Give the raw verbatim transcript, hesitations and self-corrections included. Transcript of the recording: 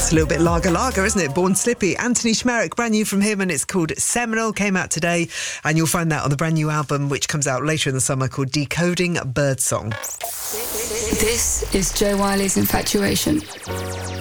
It's a little bit lager lager, isn't it? Born Slippy. Anthony Schmerich, brand new from him, and it's called Seminole. Came out today, and you'll find that on the brand new album, which comes out later in the summer, called Decoding Birdsong. This is Jo Wiley's Infatuation.